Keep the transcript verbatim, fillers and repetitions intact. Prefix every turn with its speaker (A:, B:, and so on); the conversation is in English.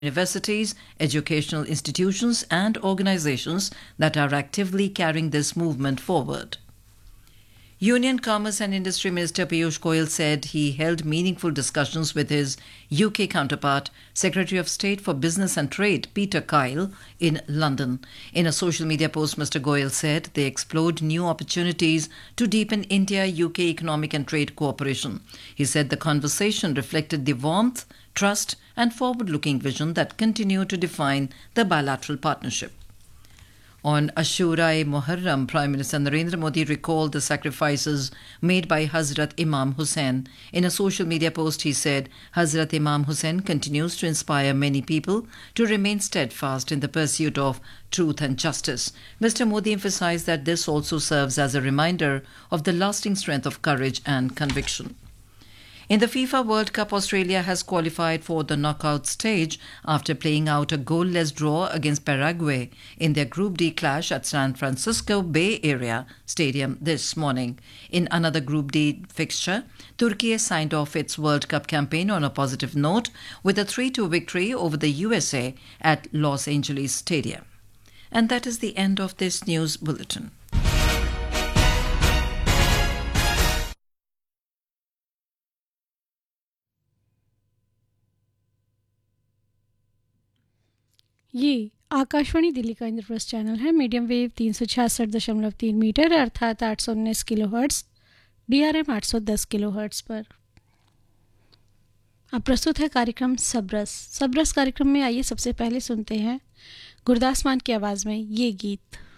A: universities, educational institutions, and organizations that are actively carrying this movement forward. Union Commerce and Industry Minister Piyush Goyal said he held meaningful discussions with his U K counterpart, Secretary of State for Business and Trade, Peter Kyle, in London. In a social media post, Mister Goyal said they explored new opportunities to deepen India-U K economic and trade cooperation. He said the conversation reflected the warmth, trust, and forward-looking vision that continue to define the bilateral partnership. On Ashura-e-Muharram, Prime Minister Narendra Modi recalled the sacrifices made by Hazrat Imam Hussain. In a social media post, he said, Hazrat Imam Hussain continues to inspire many people to remain steadfast in the pursuit of truth and justice. Mister Modi emphasized that this also serves as a reminder of the lasting strength of courage and conviction. In the FIFA World Cup, Australia has qualified for the knockout stage after playing out a goalless draw against Paraguay in their Group D clash at San Francisco Bay Area Stadium this morning. In another Group D fixture, Turkey signed off its World Cup campaign on a positive note with a three two victory over the U S A at Los Angeles Stadium. And that is the end of this news bulletin.
B: ये आकाशवाणी दिल्ली का Indraprastha channel है। Medium wave तीन सौ छियासठ दशमलव तीन metre अर्थात आठ सौ उन्नीस kilo hertz, D R M आठ सौ दस किलो हर्ट्स पर। अब प्रस्तुत है कार्यक्रम सबरस। सबरस कार्यक्रम में आइए सबसे पहले सुनते हैं गुरदास मान की आवाज़ में ये गीत।